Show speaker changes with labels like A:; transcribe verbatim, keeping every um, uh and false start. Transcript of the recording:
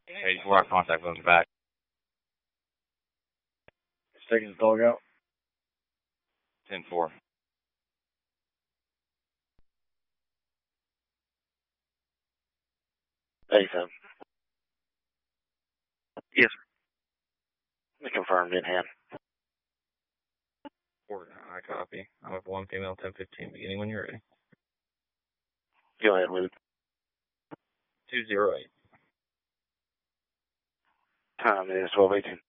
A: eighty-four, I contact with him back.
B: Taking the dog out.
A: ten four.
B: eighty-seven. Yes, sir. Me confirmed in hand.
A: Four, I copy. I'm with one female, ten fifteen, beginning when you're ready.
B: Go ahead with it.
A: two zero eight.
B: Time is twelve eighteen.